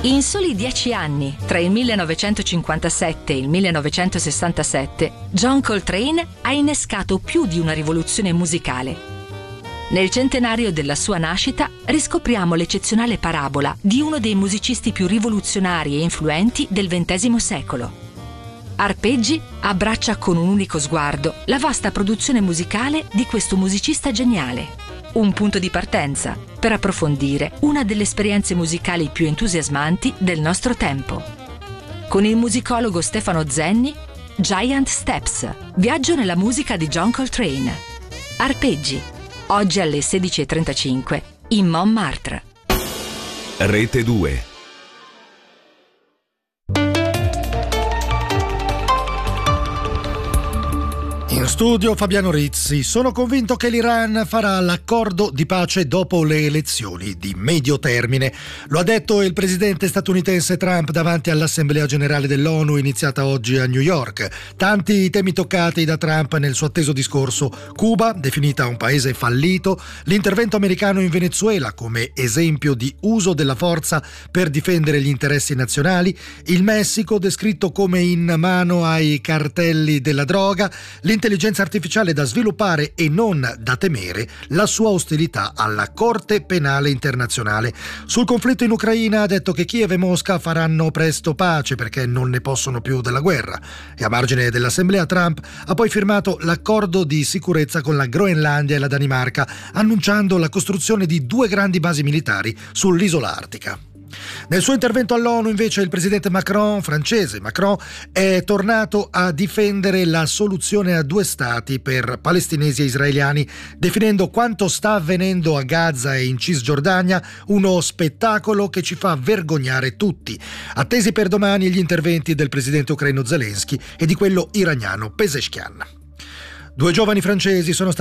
In soli 10 anni, tra il 1957 e il 1967, John Coltrane ha innescato più di una rivoluzione musicale. Nel centenario della sua nascita riscopriamo l'eccezionale parabola di uno dei musicisti più rivoluzionari e influenti del XX secolo. Arpeggi abbraccia con un unico sguardo la vasta produzione musicale di questo musicista geniale. Un punto di partenza per approfondire una delle esperienze musicali più entusiasmanti del nostro tempo. Con il musicologo Stefano Zenni, Giant Steps, viaggio nella musica di John Coltrane. Arpeggi, oggi alle 16:35 in Montmartre. Rete 2. In studio Fabiano Rizzi. Sono convinto che l'Iran farà l'accordo di pace dopo le elezioni di medio termine. Lo ha detto il presidente statunitense Trump davanti all'Assemblea Generale dell'ONU iniziata oggi a New York. Tanti i temi toccati da Trump nel suo atteso discorso: Cuba, definita un paese fallito, l'intervento americano in Venezuela come esempio di uso della forza per difendere gli interessi nazionali, il Messico descritto come in mano ai cartelli della droga, l'intelligenza artificiale da sviluppare e non da temere, la sua ostilità alla Corte Penale Internazionale. Sul conflitto in Ucraina ha detto che Kiev e Mosca faranno presto pace perché non ne possono più della guerra. E a margine dell'assemblea Trump ha poi firmato l'accordo di sicurezza con la Groenlandia e la Danimarca, annunciando la costruzione di 2 grandi basi militari sull'isola artica. Nel suo intervento all'ONU invece il presidente francese Macron, è tornato a difendere la soluzione a 2 stati per palestinesi e israeliani, definendo quanto sta avvenendo a Gaza e in Cisgiordania uno spettacolo che ci fa vergognare tutti. Attesi per domani gli interventi del presidente ucraino Zelensky e di quello iraniano Pezeshkian. 2 giovani francesi sono stati